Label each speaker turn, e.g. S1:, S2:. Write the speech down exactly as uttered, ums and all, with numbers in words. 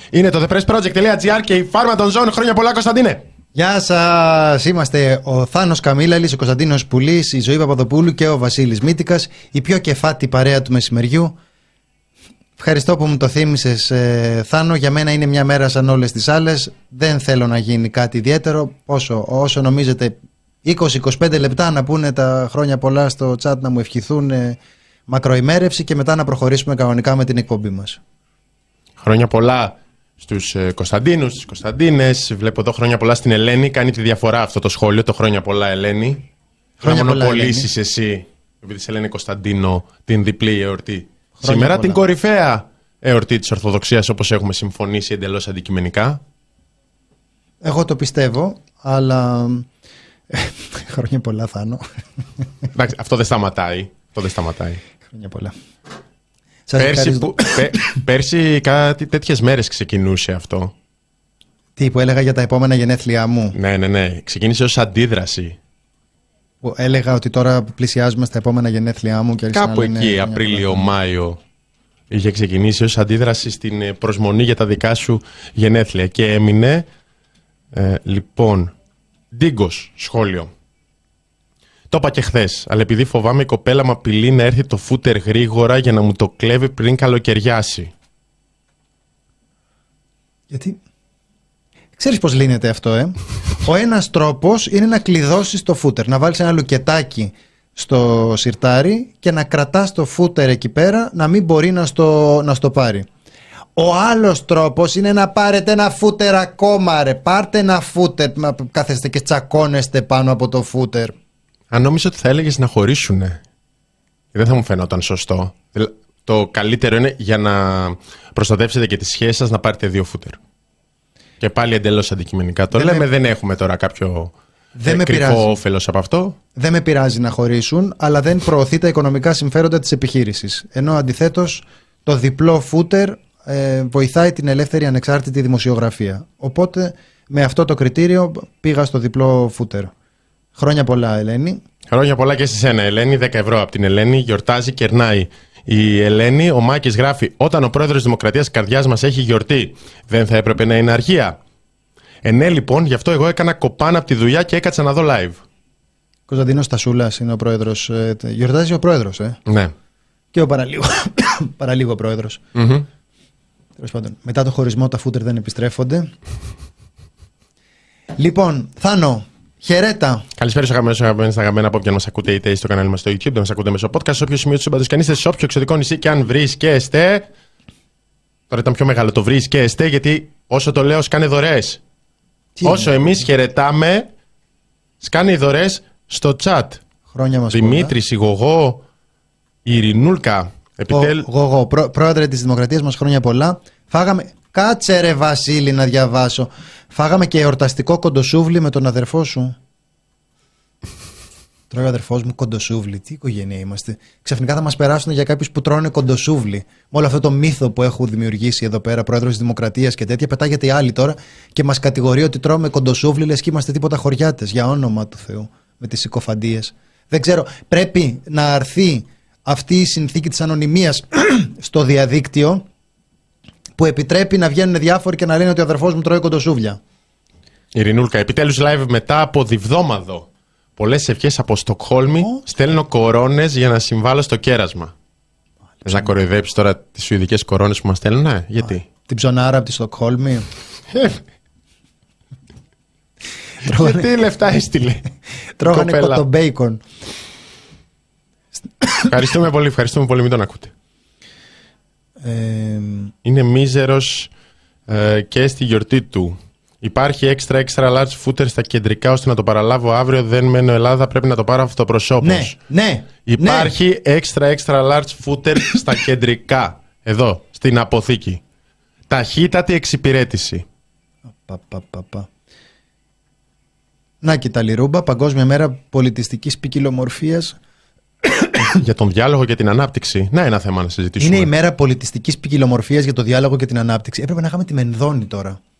S1: Είναι το thepressproject.gr και η φάρμα των ζώων. Χρόνια πολλά, Κωνσταντίνε.
S2: Γεια σας, είμαστε ο Θάνος Καμίλαλης, ο Κωνσταντίνος Πουλής, η Ζωή Παπαδοπούλου και ο Βασίλης Μήτικας, η πιο κεφάτη παρέα του μεσημεριού. Ευχαριστώ που μου το θύμισες, ε, Θάνο. Για μένα είναι μια μέρα σαν όλες τις άλλες. Δεν θέλω να γίνει κάτι ιδιαίτερο. Όσο, όσο νομίζετε, είκοσι με είκοσι πέντε λεπτά να πούνε τα χρόνια πολλά στο chat, να μου ευχηθούν ε, μακροημέρευση και μετά να προχωρήσουμε κανονικά με την εκπομπή μας.
S1: Χρόνια πολλά στους ε, Κωνσταντίνους, στις Κωνσταντίνες. Βλέπω εδώ χρόνια πολλά στην Ελένη. Κάνει τη διαφορά αυτό το σχόλιο. Το χρόνια πολλά, Ελένη.
S2: Χρόνια
S1: να
S2: πολλά,
S1: μονοπολίσεις εσύ, επειδή σε λένε Κωνσταντίνο, την διπλή εορτή.
S2: Χρόνια
S1: Σήμερα
S2: πολλά.
S1: την κορυφαία εορτή της Ορθοδοξίας, όπως έχουμε συμφωνήσει εντελώς αντικειμενικά.
S2: Εγώ το πιστεύω, αλλά χρόνια πολλά, Θάνο.
S1: Εντάξει, αυτό δεν σταματάει. Αυτό δεν σταματάει.
S2: Χρόνια πολλά. Σας
S1: Πέρσι, που, πέ, πέρσι κάτι τέτοιες μέρες ξεκινούσε αυτό.
S2: Τι που έλεγα για τα επόμενα γενέθλιά μου.
S1: Ναι, ναι, ναι. Ξεκίνησε ως αντίδραση.
S2: Που έλεγα ότι τώρα πλησιάζουμε στα επόμενα γενέθλιά μου. Και
S1: Κάπου εκεί, Απρίλιο-Μάιο, είχε ξεκινήσει ως αντίδραση στην προσμονή για τα δικά σου γενέθλια. Και έμεινε, ε, λοιπόν, Ντίγκος, σχόλιο. Το είπα και χθες, αλλά επειδή φοβάμαι η κοπέλα μου απειλεί να έρθει το φούτερ γρήγορα για να μου το κλέβει πριν καλοκαιριάσει.
S2: Γιατί... Ξέρεις πώς λύνεται αυτό, ε? Ο ένας τρόπος είναι να κλειδώσεις το φούτερ, να βάλεις ένα λουκετάκι στο σιρτάρι και να κρατάς το φούτερ εκεί πέρα, να μην μπορεί να στο, να στο πάρει. Ο άλλος τρόπος είναι να πάρετε ένα φούτερ ακόμα, ρε. Πάρτε ένα φούτερ, κάθεστε και τσακώνεστε πάνω από το φούτερ.
S1: Αν νόμιζα ότι θα έλεγες να χωρίσουνε, δεν θα μου φαινόταν σωστό. Το καλύτερο είναι για να προστατεύσετε και τις σχέσεις σας να πάρετε δύο φούτερ. Και πάλι εντελώς αντικειμενικά το
S2: δεν
S1: λέμε,
S2: με...
S1: δεν έχουμε τώρα κάποιο
S2: δεν
S1: ε, κρυφό
S2: όφελος
S1: από αυτό.
S2: Δεν με πειράζει να χωρίσουν, αλλά δεν προωθεί τα οικονομικά συμφέροντα της επιχείρησης. Ενώ αντιθέτως το διπλό φούτερ ε, βοηθάει την ελεύθερη ανεξάρτητη δημοσιογραφία. Οπότε με αυτό το κριτήριο πήγα στο διπλό φούτερ. Χρόνια πολλά, Ελένη.
S1: Χρόνια πολλά και σε σένα, Ελένη. δέκα ευρώ από την Ελένη. Γιορτάζει, κερνάει η Ελένη. Ο Μάκης γράφει: όταν ο πρόεδρος της Δημοκρατίας καρδιάς μας έχει γιορτή, δεν θα έπρεπε να είναι αργία? Ε, ναι, λοιπόν, γι' αυτό εγώ έκανα κοπάνα από τη δουλειά και έκατσα να δω live.
S2: Κωνσταντίνος Στασούλας είναι ο πρόεδρος. Ε, γιορτάζει ο πρόεδρος, ε.
S1: Ναι.
S2: Και ο παραλίγο, παραλίγο πρόεδρος.
S1: Mm-hmm.
S2: Τέλος πάντων, μετά το χωρισμό τα φούτερ δεν επιστρέφονται. Λοιπόν, Θάνο. Χαιρέτα.
S1: Καλησπέρα στους αγαπημένους, αγαπημένους, αγαπημένα από όποιον μας ακούτε, είτε στο κανάλι μας στο YouTube, είτε μας ακούτε μέσω podcast, σε όποιο σημείο του σύμπαντος και αν είστε σε όποιο εξωτικό νησί και αν βρίσκεστε. Τώρα ήταν πιο μεγάλο το βρίσκεστε, γιατί όσο το λέω, σκάνε δωρεές. Όσο εμείς χαιρετάμε, σκάνε οι δωρεές στο chat.
S2: Χρόνια μας.
S1: Δημήτρης, η Γογό, η Ειρηνούλκα. Επιτέλ...
S2: Ο Γογό, πρό, πρόεδρε της Δημοκρατίας μας, χρόνια πολλά. Φάγαμε. Κάτσε ρε Βασίλη να διαβάσω. Φάγαμε και εορταστικό κοντοσούβλι με τον αδερφό σου. Τρώει ο αδερφός μου κοντοσούβλι. Τι οικογένεια είμαστε. Ξαφνικά θα μας περάσουν για κάποιους που τρώνε κοντοσούβλι. Με όλο αυτό το μύθο που έχω δημιουργήσει εδώ πέρα, πρόεδρος της Δημοκρατίας και τέτοια. Πετάγεται οι άλλοι τώρα και μας κατηγορεί ότι τρώμε κοντοσούβλι, λες και είμαστε τίποτα χωριάτες. Για όνομα του Θεού. Με τις συκοφαντίες. Δεν ξέρω. Πρέπει να αρθεί αυτή η συνθήκη της ανωνυμίας στο διαδίκτυο, που επιτρέπει να βγαίνουν διάφοροι και να λένε ότι ο αδερφός μου τρώει κοντοσούβλια.
S1: Ειρηνούλκα, επιτέλους live μετά από διβδόμαδο. Πολλές ευχές από Στοκχόλμη. Oh. Στέλνω κορώνες για να συμβάλλω στο κέρασμα. Θες να κοροϊδέψεις τώρα τις σουηδικές κορώνες που μας στέλνουν, ε? Γιατί?
S2: Oh, την ψωνάρα από τη Στοκχόλμη.
S1: Τι λεφτά έστειλε.
S2: Τρώγανε κοτομπέικον.
S1: Ευχαριστούμε πολύ, ευχαριστούμε πολύ, μην τον ακούτε.
S2: Ε...
S1: Είναι μίζερος ε, και στη γιορτή του. Υπάρχει extra extra large footer στα κεντρικά ώστε να το παραλάβω αύριο. Δεν μένω Ελλάδα, πρέπει να το πάρω αυτοπροσώπως.
S2: Ναι, ναι.
S1: Υπάρχει ναι. extra extra large footer στα κεντρικά. Εδώ, στην αποθήκη. Ταχύτατη εξυπηρέτηση.
S2: Πα, πα, πα, πα. Να και τα Λιρούμπα, Παγκόσμια Μέρα Πολιτιστικής Ποικιλομορφίας.
S1: Για τον διάλογο και την ανάπτυξη. Να, ένα θέμα να συζητήσουμε.
S2: Είναι η μέρα πολιτιστικής ποικιλομορφίας για το διάλογο και την ανάπτυξη. Έπρεπε να είχαμε τη Μενδώνη τώρα.